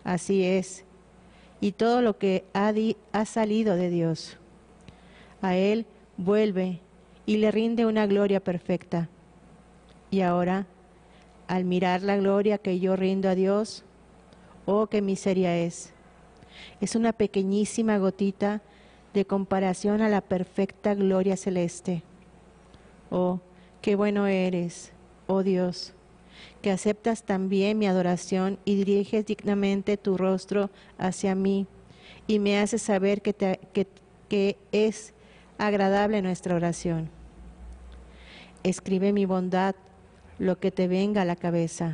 Así es, y todo lo que ha salido de Dios. A Él vuelve y le rinde una gloria perfecta. Y ahora, al mirar la gloria que yo rindo a Dios, oh, qué miseria es. Es una pequeñísima gotita de comparación a la perfecta gloria celeste. Oh, qué bueno eres, oh Dios, que aceptas también mi adoración y diriges dignamente tu rostro hacia mí y me haces saber que es agradable nuestra oración. Escribe mi bondad, lo que te venga a la cabeza.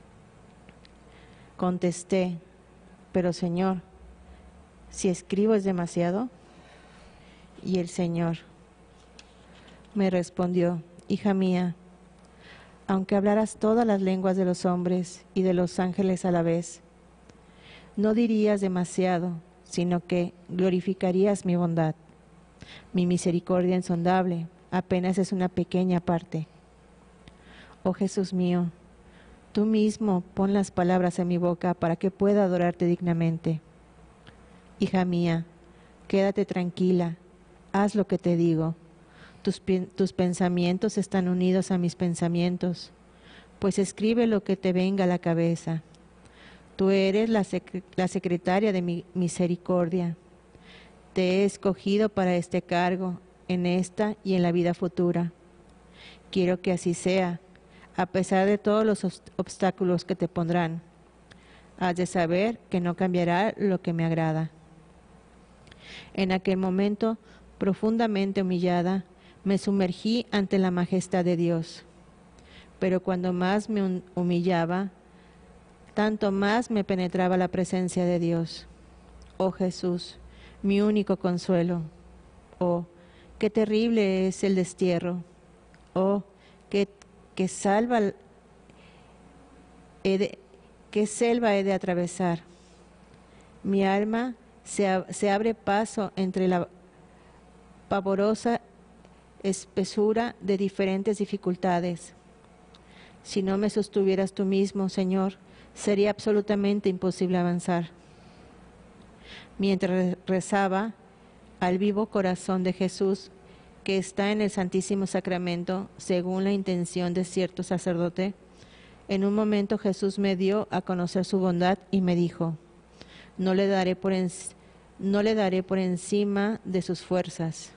Contesté, pero Señor, si escribo es demasiado. Y el Señor me respondió, hija mía, aunque hablaras todas las lenguas de los hombres y de los ángeles a la vez, no dirías demasiado, sino que glorificarías mi bondad. Mi misericordia insondable apenas es una pequeña parte. Oh Jesús mío, tú mismo pon las palabras en mi boca para que pueda adorarte dignamente. Hija mía, quédate tranquila, haz lo que te digo. Tus pensamientos están unidos a mis pensamientos, pues escribe lo que te venga a la cabeza. Tú eres la secretaria de mi misericordia. Te he escogido para este cargo, en esta y en la vida futura. Quiero que así sea, a pesar de todos los obstáculos que te pondrán. Has de saber que no cambiará lo que me agrada. En aquel momento, profundamente humillada, me sumergí ante la majestad de Dios. Pero cuando más me humillaba, tanto más me penetraba la presencia de Dios. Oh Jesús, mi único consuelo. Oh, qué terrible es el destierro. Oh, qué selva he de atravesar. Mi alma se abre paso entre la pavorosa espesura de diferentes dificultades. Si no me sostuvieras tú mismo, Señor, sería absolutamente imposible avanzar. Mientras rezaba al vivo corazón de Jesús, que está en el Santísimo Sacramento, según la intención de cierto sacerdote, en un momento Jesús me dio a conocer su bondad y me dijo, no le daré por encima de sus fuerzas.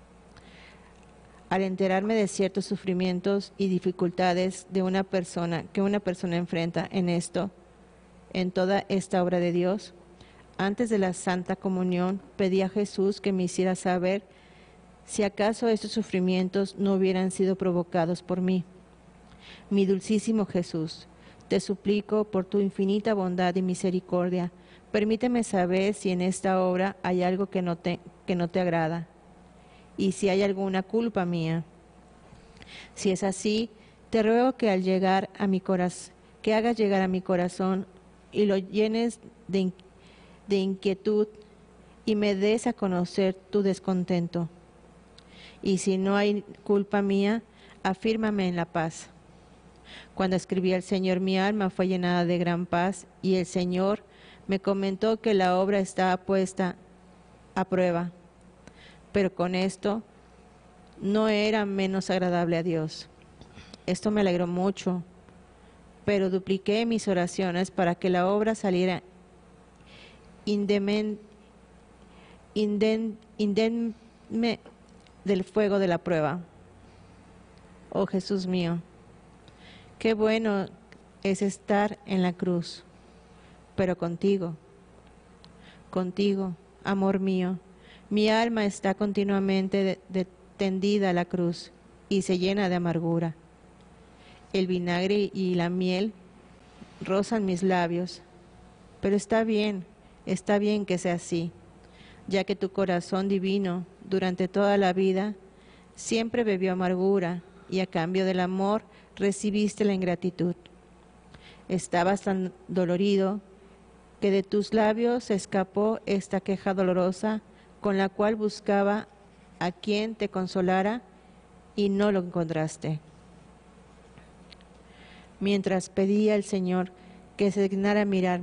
Al enterarme de ciertos sufrimientos y dificultades que una persona enfrenta en toda esta obra de Dios, antes de la Santa Comunión pedí a Jesús que me hiciera saber si acaso estos sufrimientos no hubieran sido provocados por mí. Mi dulcísimo Jesús, te suplico por tu infinita bondad y misericordia, permíteme saber si en esta obra hay algo que no te agrada y si hay alguna culpa mía. Si es así, te ruego que hagas llegar a mi corazón y lo llenes de inquietud y me des a conocer tu descontento. Y si no hay culpa mía, afírmame en la paz. Cuando escribí al Señor, mi alma fue llenada de gran paz y el Señor me comentó que la obra estaba puesta a prueba, pero con esto no era menos agradable a Dios. Esto me alegró mucho, pero dupliqué mis oraciones para que la obra saliera indemne del fuego de la prueba. Oh Jesús mío, qué bueno es estar en la cruz, pero contigo, amor mío, mi alma está continuamente tendida a la cruz y se llena de amargura. El vinagre y la miel rozan mis labios, pero está bien que sea así, ya que tu corazón divino durante toda la vida siempre bebió amargura y a cambio del amor recibiste la ingratitud. Estabas tan dolorido que de tus labios escapó esta queja dolorosa con la cual buscaba a quien te consolara y no lo encontraste. Mientras pedía al Señor que se dignara mirar